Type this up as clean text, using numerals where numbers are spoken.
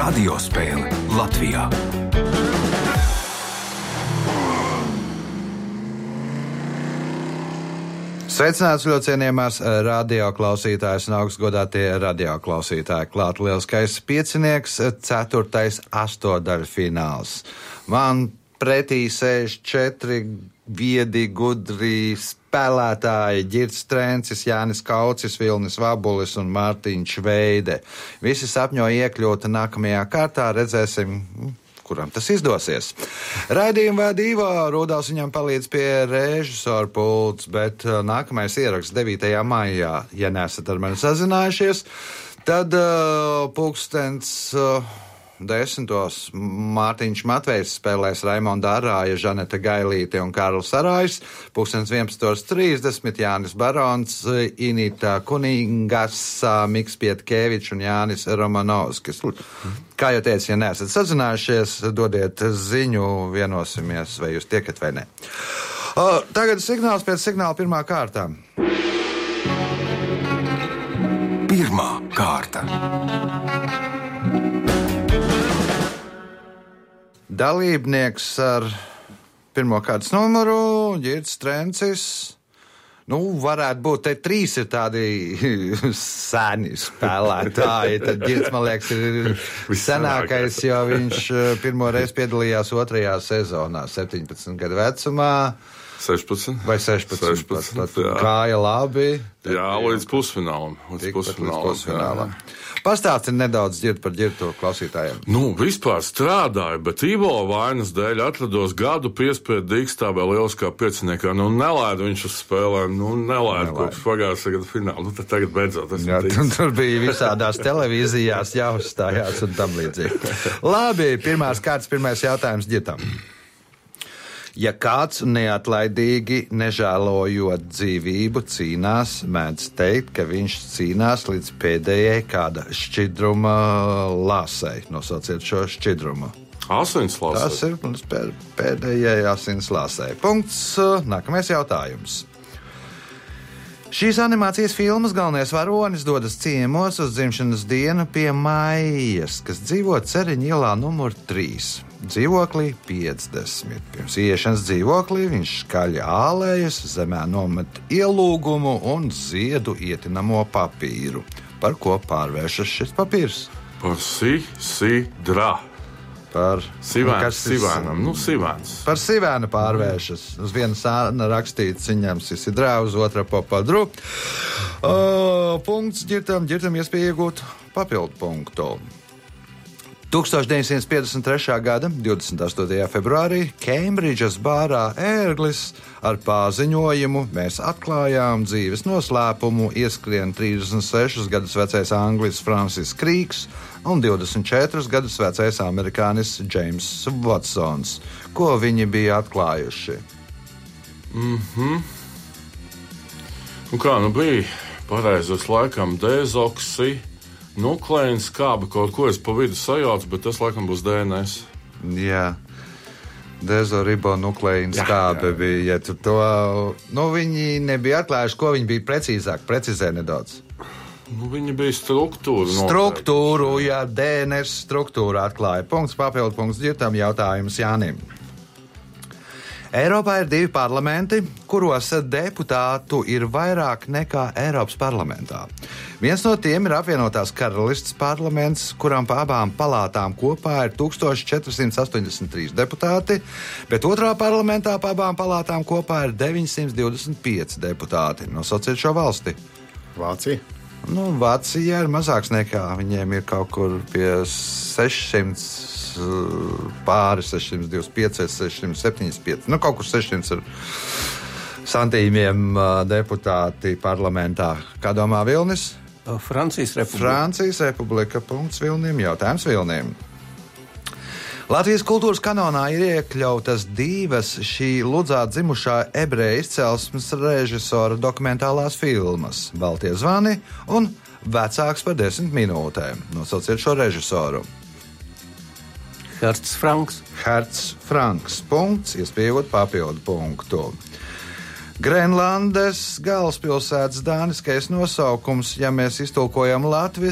Radiospēle Latvijā. Sveicināts ļoti cienījamās radioklausītājas un augstgodātie radioklausītāji. Klāt lieliskais piecinieks, 4. astotdaļfināls. Man pretī sēž 4 viedi, gudri spēlētāji: Ģirds Trencis, Jānis Kaucis, Vilnis Vabulis un Mārtiņš Veide. Visi sapņo iekļūt nākamajā kārtā, redzēsim, kuram tas izdosies. Raidījumu vada Ivo Rudals, viņam palīdz pie režisora pults, bet nākamais ieraksts 9. maijā. Ja neesat ar mani sazinājušies, tad pulkstens 10. Mārtiņš Matvejs spēlēs Raimonda Arāja, Žaneta Gailīte un Kārlis Arājs. Pulkstens 11.30 Jānis Barons, Inita Kuningas, Miks Pietkevičs un Jānis Romanovskis. Kā jau teicu, ja neesat sazinājušies, dodiet ziņu, vienosimies, vai jūs tiekat vai ne. Tagad signāls pēc signāla pirmā kārtā. Pirmā kārta. Dalībnieks ar pirmo kārtas numuru, Ģirds Trencis. Varētu būt, te 3 ir tādi seni spēlētāji. Tad Ģirds, man liekas, ir senākais, jo viņš pirmo reizi piedalījās 2. sezonā, 17 gadu vecumā. 16. Vai 16. Pat gāja labi. Jā, līdz pusfinālam. Pastāsti nedaudz par Ģirdu klausītājiem. Vispār strādāju, bet Ivo vainas dēļ atrados gadu piespiedu dīkstāvē lieliskā pieciniekā. Nelaidu viņš uz spēlēm, nelaidu kopš pagājušā gada fināla. Tad tagad beidzot esmu ticis. Tur bija visādās televīzijās jāuzstājās un tam līdzīgi. Labi, pirmās kārtas, pirmais jautājums Ģirdam. Ja kāds neatlaidīgi, nežēlojot dzīvību, cīnās, mēdz teikt, ka viņš cīnās līdz pēdējai kāda šķidruma lāsei. Nosauciet šo šķidrumu. Asinslāsei. Tas ir mums pēdējai asinslāsei. Punkts. Nākamais jautājums. Šīs animācijas filmas galvenais varonis dodas ciemos uz dzimšanas dienu pie Maijas, kas dzīvo Ceriņa ielā numur 3. Dzīvoklī 50. Pirms ieiešanas dzīvoklī viņš skaļi ālējas, zemē nomet ielūgumu un ziedu ietinamo papīru. Par ko pārvēršas šis papīrs? Par sidrā. Par sivēnam. Sivēns. Par sivēnu pārvēršas. Uz viena sāna rakstīts viņam sisidrā, uz otra popadru. Punkts Ģirdam. Ģirdam iespēja iegūt papildu punktu. 1953. gada 28. februārī Kembridžas bārā ērglis ar paziņojumu: mēs atklājām dzīves noslēpumu, ieskrien 36 gadus vecais anglis Francis Krīks un 24 gadus vecais amerikānis James Watsons. Ko viņi bija atklājuši? Kā bija? Pareizos laikam dezoksi. Nukleīns skābe, kaut ko es pa vidu sajaucu, bet tas laikam būs DNS. Jā, dezoribonukleīna skābe bija. Ja tu to, viņi nebija atklājuši, ko viņi bija precīzāk, precizē nedaudz. Viņa bija struktūra. Struktūru, jā, DNS struktūra atklāja. Punkts, papildu punkts Ģirdam, jautājums Jānim. Eiropā ir 2 parlamenti, kuros deputātu ir vairāk nekā Eiropas parlamentā. Viens no tiem ir apvienotās karalistes parlaments, kuram pa abām palātām kopā ir 1483 deputāti, bet otrā parlamentā pa abām palātām kopā ir 925 deputāti. Nosauciet šo valsti. Vācija. Vācija ir mazāks nekā, viņiem ir kaut kur pie 600. Pāri 625, 675, kaut kur 600 santīmiem deputāti parlamentā. Kā domā Vilnis? Francijas Republika. Francijas Republika. Punkts Vilnim, jautājums Vilnim. Latvijas kultūras kanonā ir iekļautas 2 šī Ludzā dzimušā ebreja izcelsmes režisora dokumentālās filmas Baltie zvani un Vecāks par 10 minūtēm. Nosauciet šo režisoru. Herts Franks. Punkts, iespējot papildu punktu. Grenlandes galvaspilsētas dāniskais nosaukums, ja mēs iztulkojam latviski,